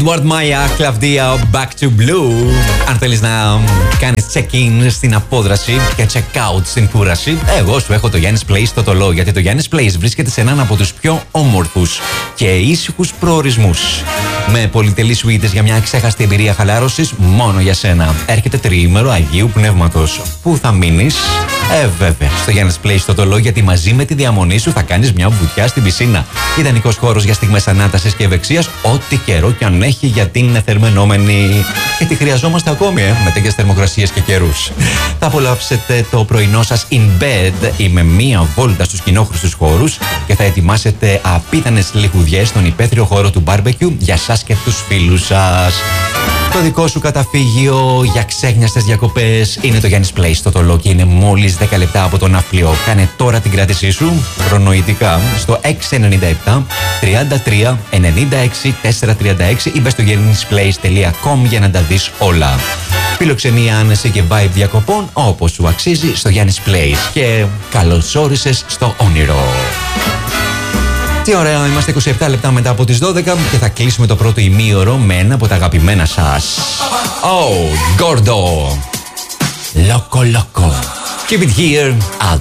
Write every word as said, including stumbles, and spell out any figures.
Edward Maya, Claudia, Back to Blue. Αν θέλεις να κάνεις check-in στην απόδραση και check-out στην κούραση, εγώ σου έχω το Γιάννης Place στο Τολό. Γιατί το Γιάννης Place βρίσκεται σε έναν από τους πιο όμορφους και ήσυχους προορισμούς. Με πολυτελείς σουίτες για μια ξέχαστη εμπειρία χαλάρωσης μόνο για σένα. Έρχεται τριήμερο Αγίου Πνεύματος. Πού θα μείνεις? Ε, βέβαια, στο Γιάννης Place στο Τολό, γιατί μαζί με τη διαμονή σου θα κάνεις μια βουτιά στην πισίνα. Ιδανικός χώρος για στιγμές ανάτασης και ευεξίας, ό,τι καιρό κι αν έχει για την θερμενόμενη. Και τη χρειαζόμαστε ακόμη, ε, με τέτοιες θερμοκρασίες και καιρούς. Θα απολαύσετε το πρωινό σας in bed ή με μία βόλτα στους κοινόχρηστους χώρους και θα ετοιμάσετε απίθανες λιχουδιές στον υπαίθριο χώρο του barbecue για σας και τους φίλους σας. Το δικό σου καταφύγιο για ξέχνιαστες διακοπές είναι το Γιάννης Place στο Τολό και είναι μόλις δέκα λεπτά από το ναυπλιό. Κάνε τώρα την κράτησή σου προνοητικά στο έξι εννιά επτά τριάντα τρία ενενήντα έξι τετρακόσια τριάντα έξι ή μπες στο γιάννης πλέις τελεία κομ για να τα δεις όλα. Φιλοξενία, άνεση και vibe διακοπών όπως σου αξίζει στο Γιάννης Place. Και καλώς όρισες στο όνειρο. Τι ωραία, είμαστε είκοσι επτά λεπτά μετά από τις δώδεκα και θα κλείσουμε το πρώτο ημίωρο με ένα από τα αγαπημένα σας. Oh, Gordo. Loco, loco. Keep it here. I'll